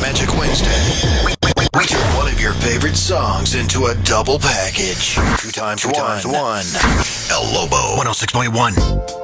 Magic Wednesday. We turn one of your favorite songs into a double package. Two times one. El Lobo 106.1.